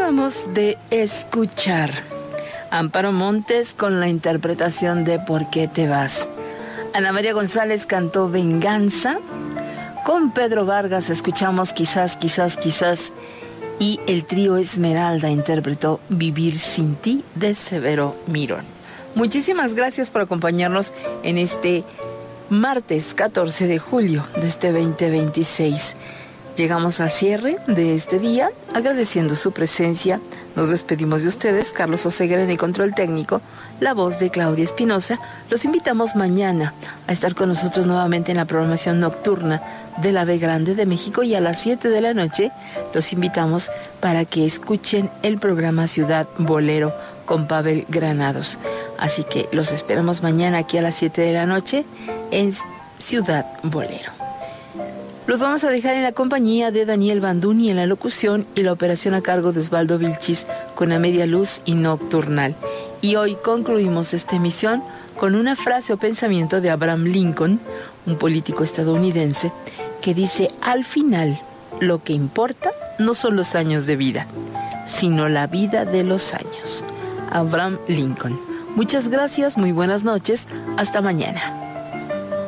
Acabamos de escuchar Amparo Montes con la interpretación de ¿Por qué te vas? Ana María González cantó Venganza. Con Pedro Vargas escuchamos Quizás, quizás, quizás. Y el trío Esmeralda interpretó Vivir sin ti de Severo Mirón. Muchísimas gracias por acompañarnos en este martes 14 de julio de este 2026. Llegamos al cierre de este día, agradeciendo su presencia. Nos despedimos de ustedes, Carlos Oseguera en el control técnico, la voz de Claudia Espinosa. Los invitamos mañana a estar con nosotros nuevamente en la programación nocturna de la B Grande de México, y a las 7 de la noche los invitamos para que escuchen el programa Ciudad Bolero con Pavel Granados. Así que los esperamos mañana aquí a las 7 de la noche en Ciudad Bolero. Los vamos a dejar en la compañía de Daniel Banduni en la locución y la operación a cargo de Osvaldo Vilchis con A Media Luz y Nocturnal. Y hoy concluimos esta emisión con una frase o pensamiento de Abraham Lincoln, un político estadounidense, que dice: al final, lo que importa no son los años de vida, sino la vida de los años. Abraham Lincoln. Muchas gracias, muy buenas noches, hasta mañana.